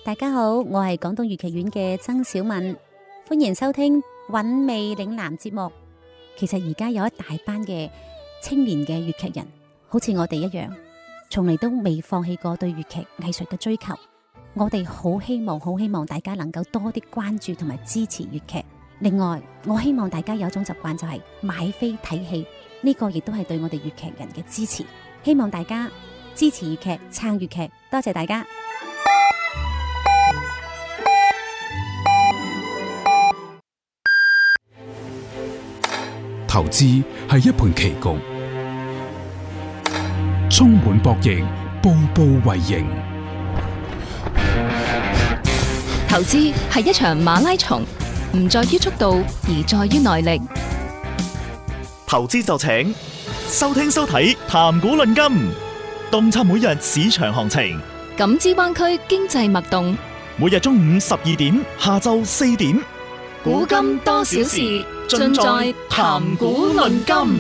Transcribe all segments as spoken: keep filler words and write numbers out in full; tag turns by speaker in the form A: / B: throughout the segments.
A: 大家好，我係廣東粵劇院嘅曾小敏，歡迎收聽韻味嶺南節目。其實而家有一大班嘅青年嘅粵劇人，好似我哋一樣，從嚟都未放棄過對粵劇藝術嘅追求。我哋好希望，好希望大家能夠多啲關注同埋支持粵劇。另外，我希望大家有一種習慣，就係買飛睇戲，呢個亦都係對我哋粵劇人嘅支持。希望大家支持粵劇，撐粵劇，多謝大家。
B: 投資係一盤棋局，充滿博弈，步步為營。
C: 投資係一場馬拉松，唔在於速度，而在於耐力。
D: 投資就請收聽收睇談股論金，洞察每日市場行情，
C: 感知灣區經濟脈動。
D: 每日中午十二點，下晝四點，
C: 古今多少事，盡在談股論金。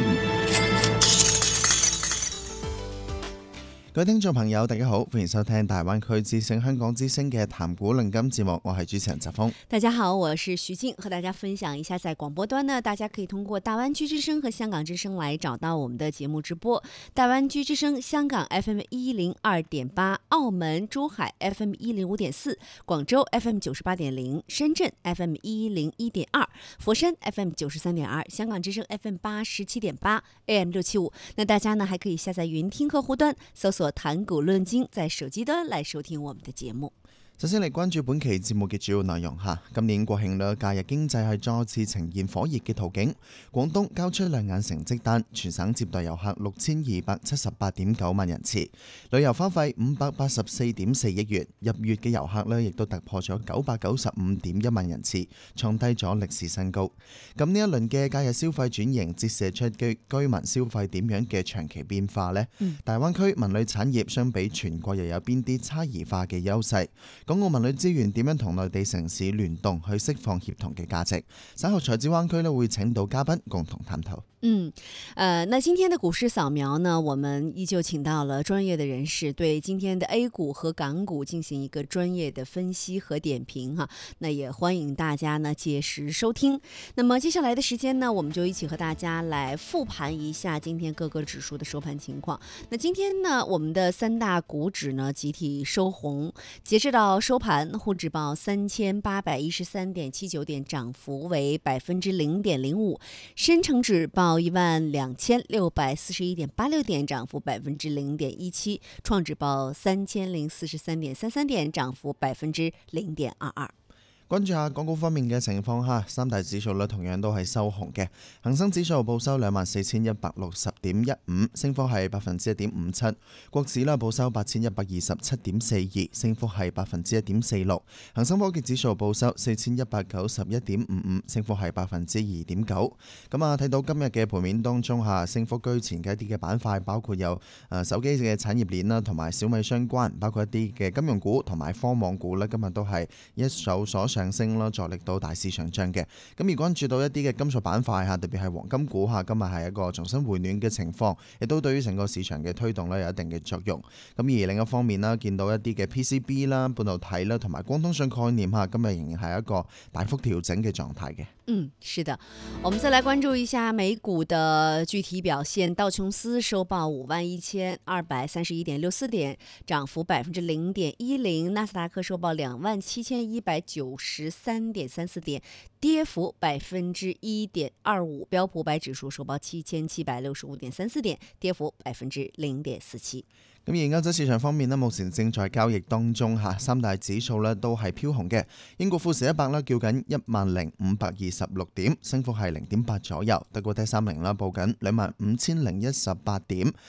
E: 各位聽眾朋友，大家好，歡迎收聽大灣區之聲香港之聲嘅談股論金節目，我係主持人澤峰。
F: 大家好，我是徐靜，和大家分享一下，在廣播端呢，大家可以通過大灣區之聲和香港之聲來找到我們的節目直播。大灣區之聲香港 F M 一零二點八，澳門珠海 F M 一零五點四，廣州 F M 九十八點零，深圳 F M 一零一點二，佛山 F M 九十三點二，香港之聲 F M 八十七點八 A M 六七五。那大家呢還可以下載雲聽客戶端，搜索談股論金，在手機端來收聽我們的節目。
E: 首先嚟關注本期節目嘅主要內容吓。今年國慶咧，假日經濟係再次呈現火熱嘅途徑。廣東交出亮眼成績單，全省接待遊客六千二百七十八點九萬人次，旅遊花費五百八十四點四億元，入粵嘅遊客咧亦都突破咗九百九十五點一萬人次，創低咗歷史新高。咁呢一輪嘅假日消費轉型，折射出居居民消費點樣嘅長期變化呢？嗯、大灣區文旅產業相比全國又有邊啲差異化嘅優勢？港澳文旅資源點樣同內地城市聯動去釋放協同嘅價值？稍後財資灣區呢會請到嘉賓共同探討。
F: 嗯，呃，那今天的股市掃描呢，我們依舊請到了專業的人士，對今天的 A 股和港股進行一個專業的分析和點評哈。那也歡迎大家呢屆時收聽。那麼接下來的時間呢，我們就一起和大家來復盤一下今天各個指數的收盤情況。那今天呢，我們的三大股指呢集體收紅，截至到收盤，滬指報三千八百一十三點七九點，漲幅為百分之零點零五；深成指報一萬兩千六百四十一點八六點，漲幅百分之零點一七；創指報三千零四十三點三三點，漲幅百分之零點二二。
E: 關注下港股方面嘅情況下，三大指數咧同樣都係收紅嘅。恒生指數報收兩萬四千一百六十點一五，升幅係百分之一點五七。國指咧報收八千一百二十七點四二，升幅係百分之一點四六。恒生科技指數報收四千一百九十一點五五，升幅係百分之二點九。咁啊，睇到今日嘅盤面當中下升幅居前嘅一啲嘅板塊，包括有誒手機嘅產業鏈啦，同埋小米相關，包括一啲嘅金融股同埋科網股咧，今日都係一手所上升啦，助力到大市上漲嘅。咁而關注到一啲嘅金屬板塊嚇，特別係黃金股嚇，今日係一個重新回暖嘅情況，亦都對於成個市場嘅推動咧有一定嘅作用。咁而另一方面啦，見到一啲嘅 P C B 啦、半導體啦同埋光通訊概念嚇，今日仍然係一個大幅調整嘅狀態嘅。
F: 嗯，是的，我們再來關注一下美股的具體表現。道瓊斯收報五萬一千二百三十一點六四點，漲幅百分之零點一零；納斯達克收報兩萬七千一百九十三點三四點，跌幅百分之一點二五；標普五百指數收報七千七百六十五點三四點，跌幅百分之零點四七。
E: 咁而歐洲市場方面咧，目前正在交易當中嚇，三大指數咧都係飄紅嘅。英國富時一百咧叫緊一萬零五百二十六點，升幅係零點八左右。德國 T 三十啦報緊兩萬五千零一十八點，